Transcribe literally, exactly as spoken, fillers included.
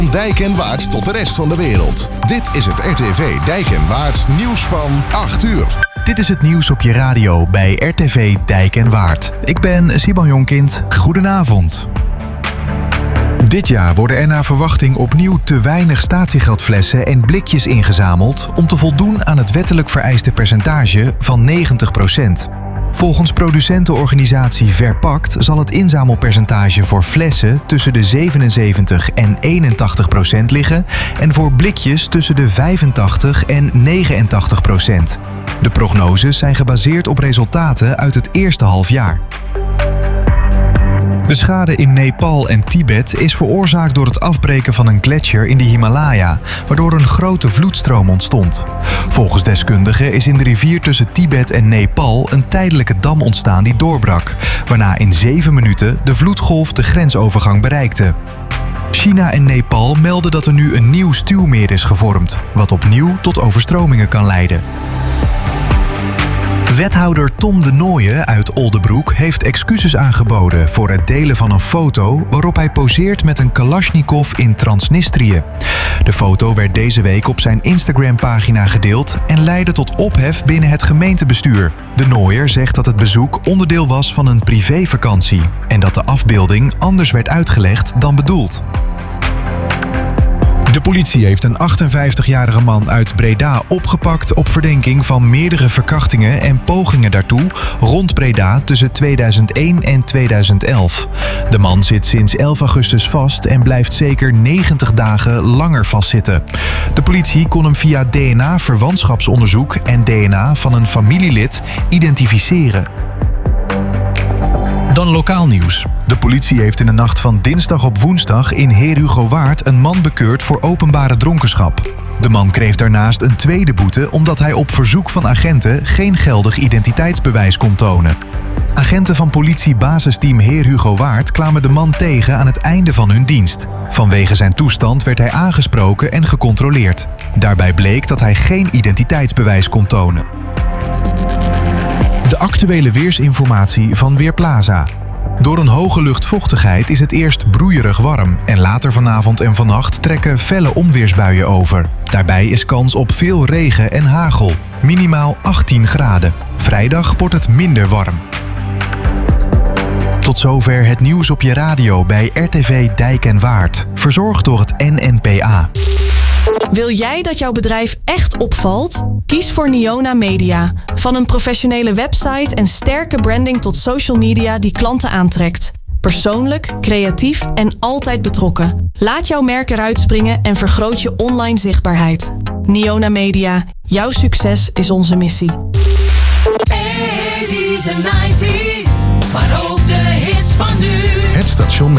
Van Dijk en Waard tot de rest van de wereld. Dit is het R T V Dijk en Waard nieuws van acht uur. Dit is het nieuws op je radio bij R T V Dijk en Waard. Ik ben Simon Jonkind. Goedenavond. Dit jaar worden er naar verwachting opnieuw te weinig statiegeldflessen en blikjes ingezameld om te voldoen aan het wettelijk vereiste percentage van negentig procent. Volgens producentenorganisatie Verpakt zal het inzamelpercentage voor flessen tussen de zevenenzeventig en eenentachtig procent liggen en voor blikjes tussen de vijfentachtig en negenentachtig procent. De prognoses zijn gebaseerd op resultaten uit het eerste halfjaar. De schade in Nepal en Tibet is veroorzaakt door het afbreken van een gletsjer in de Himalaya, waardoor een grote vloedstroom ontstond. Volgens deskundigen is in de rivier tussen Tibet en Nepal een tijdelijke dam ontstaan die doorbrak, waarna in zeven minuten de vloedgolf de grensovergang bereikte. China en Nepal melden dat er nu een nieuw stuwmeer is gevormd, wat opnieuw tot overstromingen kan leiden. Wethouder Tom de Nooijen uit Oldebroek heeft excuses aangeboden voor het delen van een foto waarop hij poseert met een Kalashnikov in Transnistrië. De foto werd deze week op zijn Instagram-pagina gedeeld en leidde tot ophef binnen het gemeentebestuur. De Nooijer zegt dat het bezoek onderdeel was van een privévakantie en dat de afbeelding anders werd uitgelegd dan bedoeld. De politie heeft een achtenvijftigjarige man uit Breda opgepakt op verdenking van meerdere verkrachtingen en pogingen daartoe rond Breda tussen tweeduizend één en tweeduizend elf. De man zit sinds elf augustus vast en blijft zeker negentig dagen langer vastzitten. De politie kon hem via D N A-verwantschapsonderzoek en D N A van een familielid identificeren. Dan lokaal nieuws. De politie heeft in de nacht van dinsdag op woensdag in Heerhugowaard een man bekeurd voor openbare dronkenschap. De man kreeg daarnaast een tweede boete omdat hij op verzoek van agenten geen geldig identiteitsbewijs kon tonen. Agenten van politiebasisteam Heerhugowaard kwamen de man tegen aan het einde van hun dienst. Vanwege zijn toestand werd hij aangesproken en gecontroleerd. Daarbij bleek dat hij geen identiteitsbewijs kon tonen. De actuele weersinformatie van Weerplaza. Door een hoge luchtvochtigheid is het eerst broeierig warm en later vanavond en vannacht trekken felle onweersbuien over. Daarbij is kans op veel regen en hagel, minimaal achttien graden. Vrijdag wordt het minder warm. Tot zover het nieuws op je radio bij R T V Dijk en Waard, verzorgd door het N N P A. Wil jij dat jouw bedrijf echt opvalt? Kies voor Niona Media. Van een professionele website en sterke branding tot social media die klanten aantrekt. Persoonlijk, creatief en altijd betrokken. Laat jouw merk eruit springen en vergroot je online zichtbaarheid. Niona Media. Jouw succes is onze missie. eighties en nineties, maar ook de hits van nu. Het station met